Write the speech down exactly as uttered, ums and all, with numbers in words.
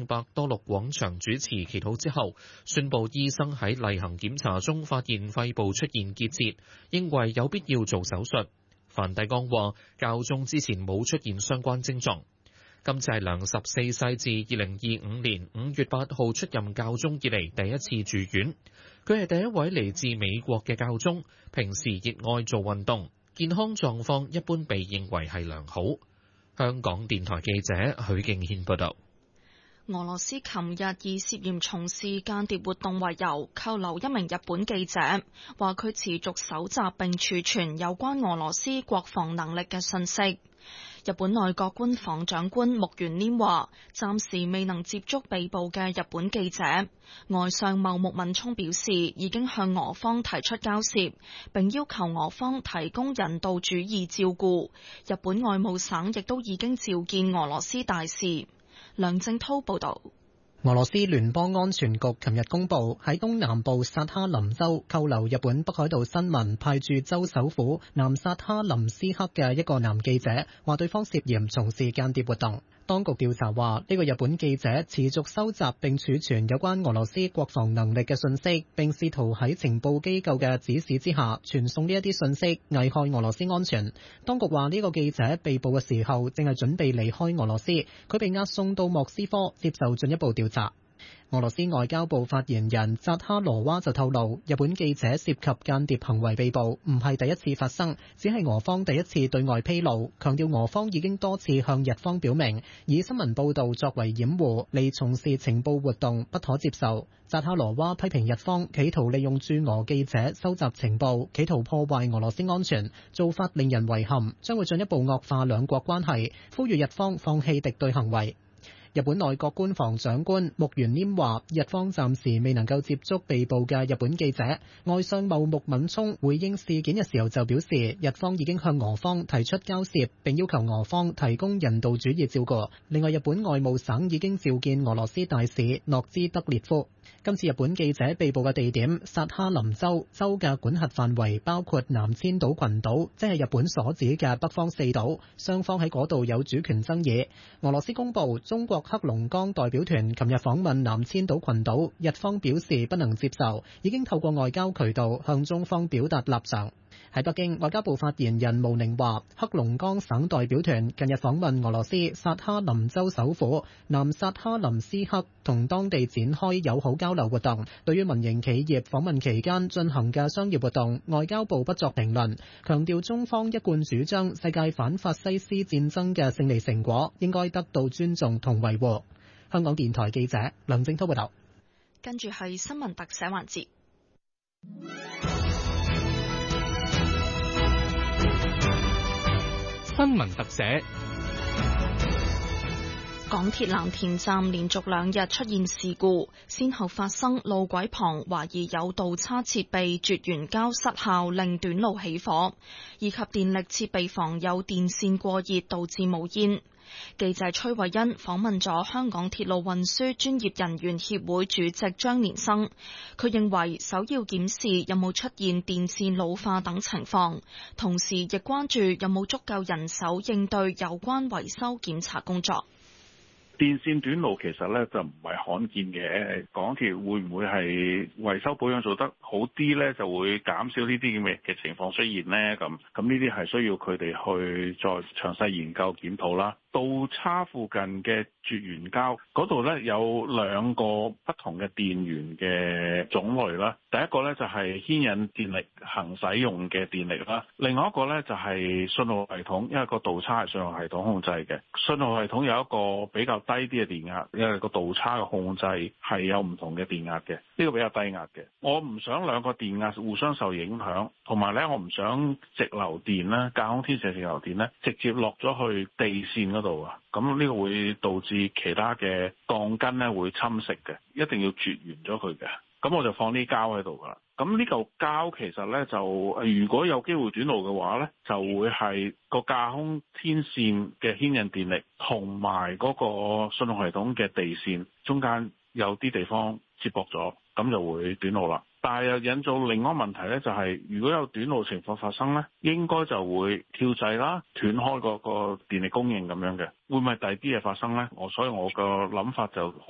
京百多禄廣場主持祈禱之後，宣布醫生喺例行檢查中發現肺部出現結節，認為有必要做手術。梵蒂岡話，教宗之前冇出現相關症狀。今次係良十四世自二零二五年五月八號出任教宗以嚟第一次住院。佢係第一位嚟自美國嘅教宗，平時熱愛做運動，健康狀況一般被認為係良好。香港電台記者許敬軒報道。 俄羅斯琴日以涉嫌從事間諜活動為由，扣留一名日本記者，話佢持續搜集並儲存有關俄羅斯國防能力嘅信息。日本內閣官房長官木原稔話，暫時未能接觸被捕嘅日本記者。外相茂木敏充表示，已經向俄方提出交涉，並要求俄方提供人道主義照顧。日本外務省亦都已經召見俄羅斯大使。梁正濤報道。 俄羅斯聯邦安全局琴日公布，喺東南部薩哈林州扣留日本北海道新聞派駐州首府南薩哈林斯克嘅一個男記者，話對方涉嫌從事間諜活動。當局調查話，呢個日本記者持續收集並儲存有關俄羅斯國防能力嘅信息，並試圖喺情報機構嘅指使之下傳送呢一啲信息，危害俄羅斯安全。當局話，呢個記者被捕嘅時候正係準備離開俄羅斯，佢被押送到莫斯科接受進一步調查。俄羅斯外交部發言人扎哈羅娃就透露，日本記者涉及間諜行為被捕，唔係第一次發生，只係俄方第一次對外披露，強調俄方已經多次向日方表明，以新聞報導作為掩護嚟從事情報活動不可接受。扎哈羅娃批評日方企圖利用駐俄記者收集情報，企圖破壞俄羅斯安全，做法令人遺憾，將會進一步惡化兩國關係，呼籲日方放棄敵對行為。日本內閣官房長官木原稔話，日方暫時未能夠接觸被捕嘅日本記者。外相茂木敏充回應事件嘅時候就表示，日方已經向俄方提出交涉，並要求俄方提供人道主義照顧。另外，日本外務省已經召見俄羅斯大使諾茲德列夫。今次日本記者被捕嘅地點薩哈林州，州嘅管轄範圍包括南千島群島，即係日本所指嘅北方四島，雙方喺嗰度有主權爭議。俄羅斯公布，中國黑龍江代表團琴日訪問南千島群島，日方表示不能接受，已經透過外交渠道向中方表達立場。喺北京，外交部發言人毛寧話，黑龍江省代表團近日訪問俄羅斯薩哈林州首府南薩哈林斯克，同當地展開友好交流活動。對於民營企業訪問期間進行嘅商業活動，外交部不作評論，強調中方一貫主張世界反法西斯戰爭嘅勝利成果應該得到尊重同維護。香港電台記者梁正濤報道。 跟住係新聞特寫環節。 新聞特寫。 港鐵藍田站連續兩日出現事故，先後發生路軌旁懷疑有倒叉設備絕緣膠失效令短路起火，以及電力設備房有電線過熱導致冒煙。記者崔慧欣訪問咗香港鐵路運輸專業人員協會主席張連生，佢認為首要檢視有冇出現電線老化等情況，同時亦關注有冇足夠人手應對有關維修檢查工作。 電線短路其實咧就唔係罕見嘅，港鐵會唔會係維修保養做得好啲咧，就會減少呢啲咁嘅嘅情況出現咧？咁咁呢啲係需要佢哋去再詳細研究檢討啦。倒叉附近嘅絕緣膠嗰度咧有兩個不同嘅電源嘅種類啦。第一個咧就係牽引電力行使用嘅電力啦，另外一個咧就係信號系統，因為個倒叉係信號系統控制嘅。信號系統有一個比較低啲嘅電壓，因為個倒叉嘅控制係有唔同嘅電壓嘅，呢個比較低壓嘅。我唔想兩個電壓互相受影響，同埋咧我唔想直流電啦，架空天線直流電咧直接落咗去地線嗰度啊，咁呢個會導致其他嘅鋼筋咧會侵蝕嘅，一定要絕緣咗佢嘅。咁我就放啲膠喺度噶啦。咁呢嚿膠其實咧就如果有機會短路嘅話咧，就會係個架空天線嘅牽引電力同埋嗰個信號系統嘅地線中間有啲地方接駁咗，咁就會短路啦。但係又引造另外一個問題咧，就係如果有短路情況發生咧，應該就會跳掣啦，斷開嗰個電力供應咁樣嘅，會唔會第二啲嘢發生咧？我所以我個諗法就